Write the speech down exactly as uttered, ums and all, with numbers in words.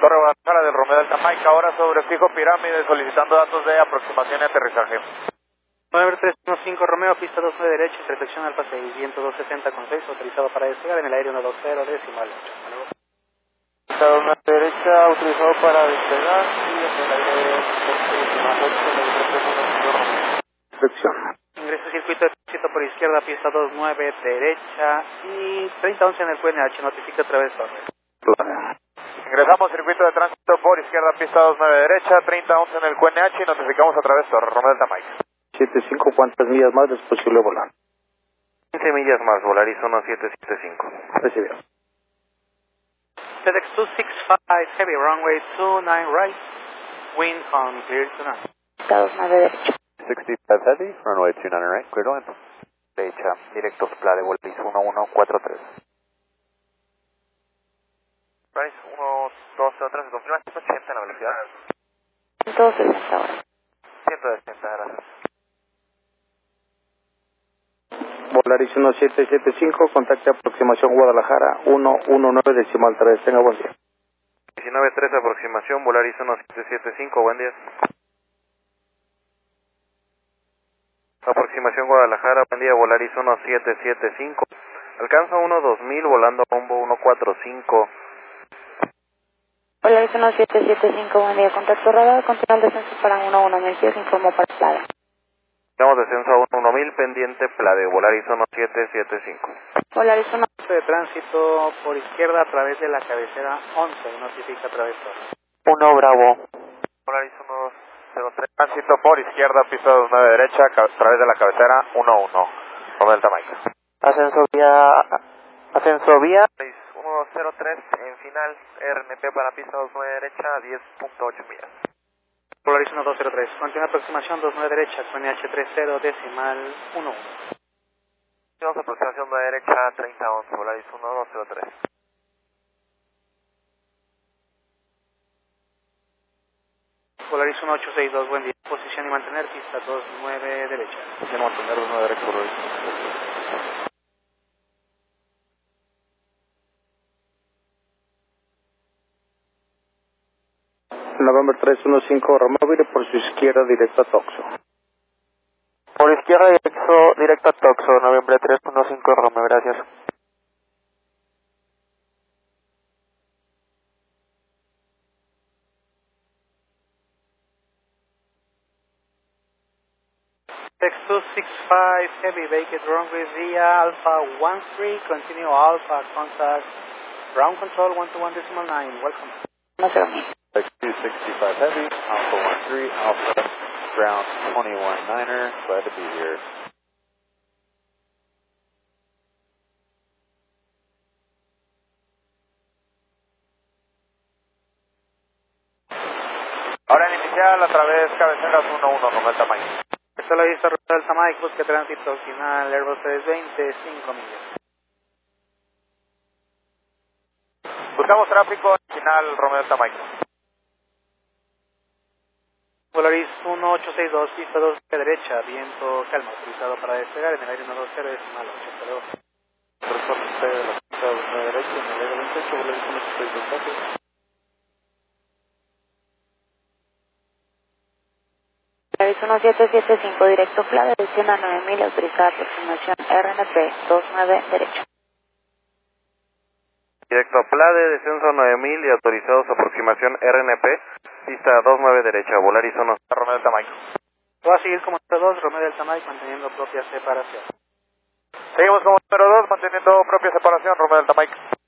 Torre Guadalajara del Romeo Delta Mike, ahora sobre fijo pirámide, solicitando datos de aproximación y aterrizaje. nueve tres uno cinco Romeo, pista dos nueve derecha, intersección Alfa seis, viento dos setenta con seis, autorizado para despegar en el aire uno dos cero, decimal ocho. Pista dos nueve derecha, autorizado para despegar y en el aire decimal ocho. Instrucción. Ingresa circuito de tránsito por izquierda, pista dos nueve derecha y treinta once en el Q N H, notifica a través torre. Ingresamos circuito de tránsito por izquierda, pista dos nueve derecha, treinta once en el Q N H y notificamos a través torre, Romeo Delta Mike. siete cinco, ¿cuántas millas más es posible volar? quince millas más, Volaris uno siete siete cinco. Recibido. FedEx two six five, heavy runway two nine right, wind calm, clear to land. dos nueve derecha. sixty-five heavy, runway two nine right, clear to land. Derecha, directo Fla de Volaris uno uno cuatro tres. Volaris uno dos cero tres, confirma ciento ochenta en la velocidad. ciento sesenta ahora. ciento sesenta, gracias. Volaris uno siete siete cinco, contacte aproximación Guadalajara uno uno nueve decimal tres, tenga buen día. diecinueve tres aproximación, Volaris uno siete siete cinco, buen día. Aproximación Guadalajara, buen día, Volaris uno siete siete cinco. Alcanza uno dos mil, volando rumbo uno cuatro cinco. Volaris uno siete siete cinco, buen día, contacto radar, continúa el descenso para uno uno mil pies, informó para Playa. Estamos descenso a uno uno mil, pendiente Plade, Volaris uno siete siete cinco. Volaris uno de tránsito por izquierda a través de la cabecera once, notifica a través de uno Bravo. Volaris uno cero tres, tránsito por izquierda, pista dos nueve derecha, a través de la cabecera uno uno. Romeo Delta Mike. Ascenso vía, ascenso vía. uno cero tres, en final, R N P para pista dos nueve derecha, diez punto ocho millas. Volaris uno dos cero tres, continúa aproximación dos nueve derecha, Q N H treinta decimal uno uno. Tenemos aproximación nueve derecha, treinta once, Volaris uno dos cero tres. Volaris uno ocho seis dos, buen día, posición y mantener, pista dos nueve derecha. Posición y mantener dos nueve derecha, Volaris. November tres uno cinco, Romeo, vire por su izquierda directo a Toxo. Por izquierda directo, directo a Toxo, noviembre tres uno cinco, Romeo, gracias. FedEx two six five, heavy vacant runway via Alpha one three, continue Alpha contact, ground control one two one decimal nine, welcome. FedEx two sixty-five heavy, Alpha one three, Alpha ground twenty-one niner, glad to be here. Ahora en inicial a través cabeceras uno uno, Romeo Delta Mike. Esto lo hizo Romeo Delta Mike, busque tránsito final Airbus trescientos veinte, cinco millas. Buscamos tráfico final Romeo Delta Mike. Volaris uno ocho seis dos, pista dos de derecha, viento calma, autorizado para despegar en el aire uno dos cero decimal ocho, hasta luego. Transporte de la pista dos nueve derecha, en el aire veintiocho, Volaris uno ocho seis dos, gracias. Volaris uno siete siete cinco, directo Fla, dirección a nueve mil, autorizada aproximación R N P dos nueve derecha. Directo a Plade, descenso a nueve mil y autorizados aproximación R N P, pista dos nueve derecha, Volaris uno, Romeo Delta Mike. Va a seguir como número dos, Romeo Delta Mike, manteniendo propia separación. Seguimos como número dos, manteniendo propia separación, Romeo Delta Mike.